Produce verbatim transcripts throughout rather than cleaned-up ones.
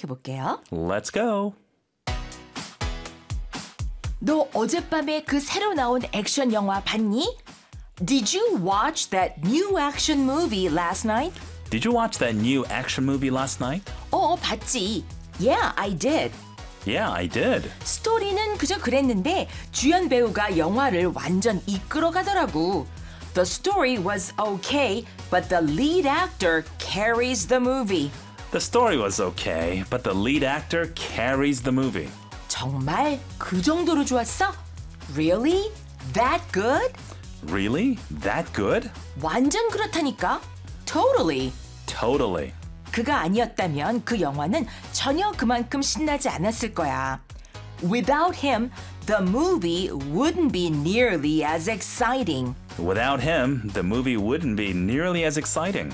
시작해 볼게요. Let's go. 너 어젯밤에 그 새로 나온 액션 영화 봤니? Did you watch that new action movie last night? Did you watch that new action movie last night? 어, 봤지. Yeah, I did. Yeah, I did. 스토리는 그저 그랬는데 주연 배우가 영화를 완전 이끌어 가더라고. The story was okay, but the lead actor carries the movie. The story was okay, but the lead actor carries the movie. 정말 그 정도로 좋았어? Really? That good? Really? That good? 완전 그렇다니까. Totally. Totally. 그가 아니었다면 그 영화는 전혀 그만큼 신나지 않았을 거야. Without him, the movie wouldn't be nearly as exciting. Without him, the movie wouldn't be nearly as exciting.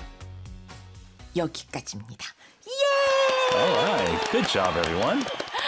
여기까지입니다. All right. Good job, everyone.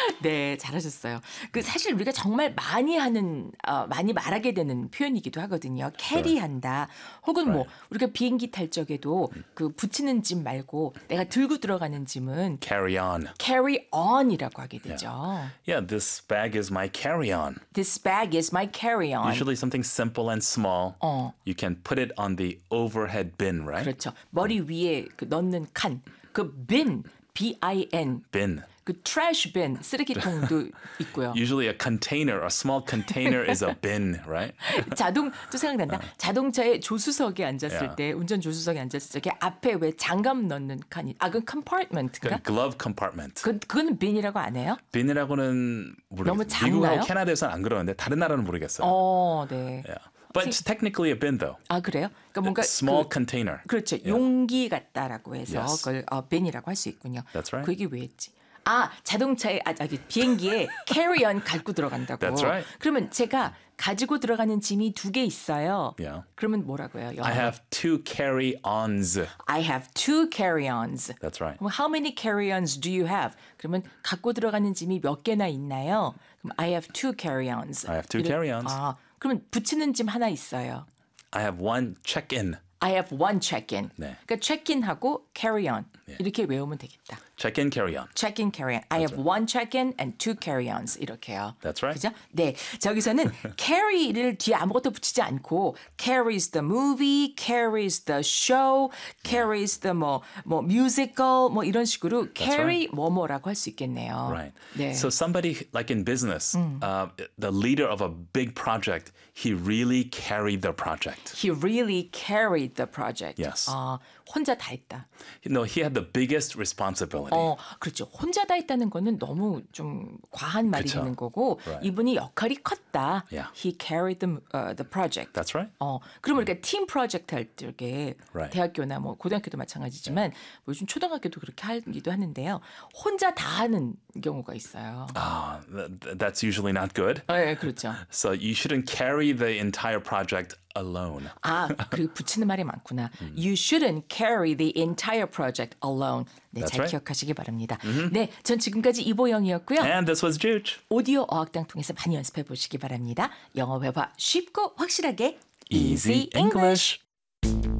네, 잘하셨어요. 그 사실 우리가 정말 많이 하는, 어, 많이 말하게 되는 표현이기도 하거든요. 캐리한다. 혹은 뭐 우리가 비행기 탈 적에도 그 붙이는 짐 말고 내가 들고 들어가는 짐은 Carry on. carry on이라고 하게 되죠. Yeah, this bag is my carry-on. This bag is my carry on. Usually something simple and small. 어. You can put it on the overhead bin, right? 그렇죠. 머리 위에 그 넣는 칸. 그 bin, B I N. Bin. 그 trash bin, 쓰레기통도 있고요. Usually a container, a small container is a bin, right? 자동, 또 생각난다. 자동차의 조수석에 앉았을 Yeah. 때, 운전 조수석에 앉았을 때, 그 앞에 왜 장갑 넣는 칸이, 아, 그건 compartment인가? 그 glove compartment. 그, 그거는 bin이라고 안 해요? bin이라고는 모르겠어요. 너무 작나요? 미국하고 캐나다에서는 안 그러는데 다른 나라는 모르겠어요. 어, 네. Yeah. But it's technically a bin, though. 아, 그래요? 그러니까 뭔가 Small 그, container. 그렇죠. Yeah. 용기 같다라고 해서 Yes. 그걸 어, bin이라고 할 수 있군요. That's right. 그 얘기 왜 했지? 아, 자동차에, 아, 저기 비행기에 carry-on 갖고 들어간다고. That's right. 그러면 제가 가지고 들어가는 짐이 두 개 있어요. Yeah. 그러면 뭐라고요? 영어로? I have two carry-ons. I have two carry-ons. That's right. 그럼 how many carry-ons do you have? 그러면 갖고 들어가는 짐이 몇 개나 있나요? 그럼 I have two carry-ons. I have two 이렇게- carry-ons. 아, 그러면 붙이는 짐 하나 있어요. I have one check-in. I have one check-in. 네. 그러니까 check-in하고 carry-on 이렇게 외우면 되겠다. Check-in, carry-on. check-in, carry-on. I have one check-in and two carry-ons 이렇게요. That's right. 그죠? 네, 저기서는 carry를 뒤에 아무것도 붙이지 않고 carries the movie, carries the show, carries the 뭐, 뭐 musical 뭐 이런 식으로 carry 뭐뭐라고 할 수 있겠네요. Right. 네. So somebody like in business, uh, the leader of a big project, he really carried the project. He really carried the project. Yes. 아, 혼자 다 했다. You know, he had the biggest responsibility. 어, 그렇죠. 혼자 다 했다는 거는 너무 좀 과한 말이 그쵸. 되는 거고 Right. 이분이 역할이 컸다. Yeah. He carried the, uh, the project. That's right. 어, 그러면 우리가 팀 프로젝트 할 적에 Right. 대학교나 뭐 고등학교도 마찬가지지만 뭐 요즘 초등학교도 그렇게 하기도 하는데요. 혼자 다 하는 경우가 있어요. Ah, th- that's usually not good. 아, 예, 그렇죠. So you shouldn't carry the entire project alone. 아, 그리고 붙이는 말이 많구나. You shouldn't carry the entire project alone. 네, That's 잘 right. 기억하시기 바랍니다. 네, 전 지금까지 이보영이었고요. And this was Juge. 오디오 어학당 통해서 많이 연습해 보시기 바랍니다. 영어 회화 쉽고 확실하게 Easy English.